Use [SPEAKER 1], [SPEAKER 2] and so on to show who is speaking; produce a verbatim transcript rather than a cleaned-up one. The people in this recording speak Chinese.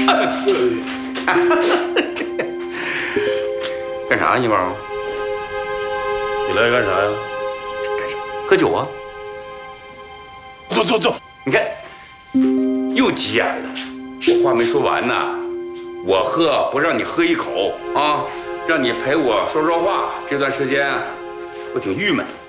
[SPEAKER 1] 干啥呢，宝？
[SPEAKER 2] 你来干啥呀？
[SPEAKER 1] 干啥？喝酒啊！
[SPEAKER 2] 走走走！
[SPEAKER 1] 你看，又急眼了。我话没说完呢，我喝不让你喝一口啊，让你陪我说说话。这段时间我挺郁闷。